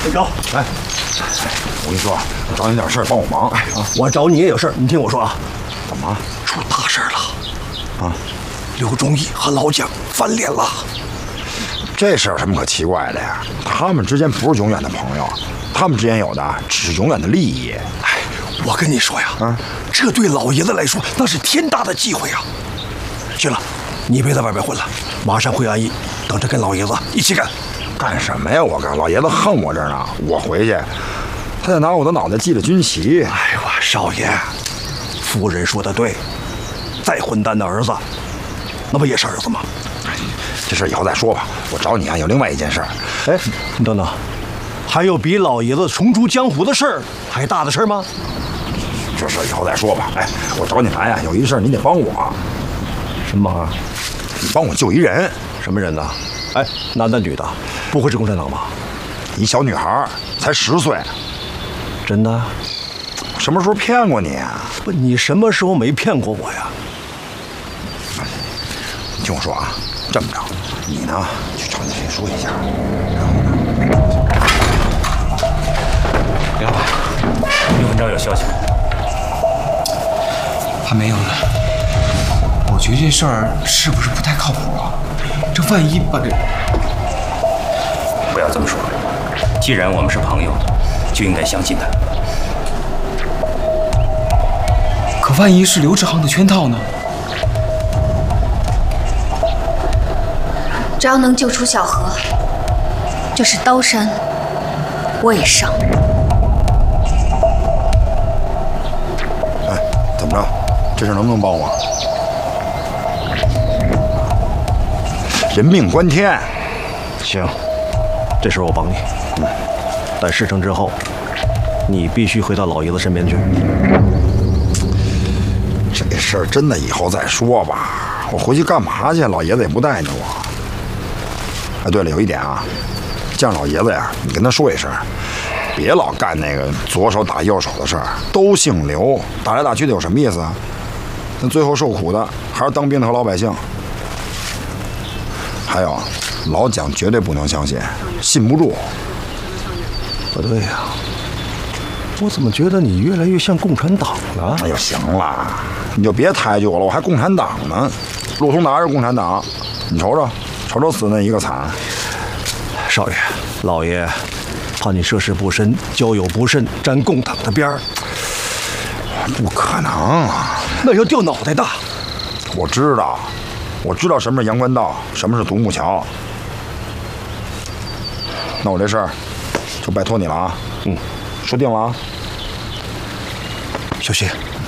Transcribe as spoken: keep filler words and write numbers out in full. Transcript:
小高， 哎，我跟你说，我找你点事儿，帮我忙。哎啊，我找你也有事儿，你听我说啊。 干嘛？ 出大事了！ 啊， 刘忠义和老蒋翻脸了。 这事有什么可奇怪的呀？他们之间不是永远的朋友，他们之间有的只是永远的利益。 哎，我跟你说呀， 啊， 这对老爷子来说那是天大的机会呀！行了，你别在外面混了，马上回安邑，等着跟老爷子一起干。 干什么呀？我干，老爷子恨我这儿呢。我回去，他得拿我的脑袋系着军旗。 哎呦，少爷，夫人说的对，再混蛋的儿子，那不也是儿子吗？ 这事以后再说吧。我找你啊，有另外一件事儿。 哎，你等等，还有比老爷子重出江湖的事儿还大的事儿吗？ 这事以后再说吧。哎，我找你来呀，有一事儿你得帮我。 什么忙啊？ 你帮我救一人。 什么人呢？哎，男的女的？不会是共产党吧？ 一小女孩，才十岁。 真的？ 我什么时候骗过你啊？ 不，你什么时候没骗过我呀？ 你听我说啊，这么着，你呢去找你谁说一下，然后呢？ 刘老板，刘文章有消息吗？ 还没有呢。我觉得这事儿是不是不太靠谱啊？这万一把这…… 不要这么说，既然我们是朋友，就应该相信他。 可万一是刘志航的圈套呢？ 只要能救出小何，就是刀山我也上。 哎，怎么着？这事能不能帮我？人命关天。 行，这事我帮你。嗯，但事成之后，你必须回到老爷子身边去。 这事儿真的以后再说吧。我回去干嘛去？老爷子也不待见我。哎，对了，有一点啊，见老爷子呀，你跟他说一声，别老干那个左手打右手的事儿。都姓刘，打来打去的有什么意思啊？那最后受苦的还是当兵的和老百姓。还有，老蒋绝对不能相信，信不住。 不对呀、啊，我怎么觉得你越来越像共产党了？ 哎呦，行了，你就别抬举我了，我还共产党呢。陆通达是共产党，你瞅瞅，瞅瞅死那一个惨。 少爷，老爷怕你涉世不深，交友不慎，沾共党的边儿。 不可能啊， 那要掉脑袋的。 我知道。我知道什么是阳关道，什么是独木桥。那我这事儿就拜托你了啊。 嗯， 说定了啊。 小谢，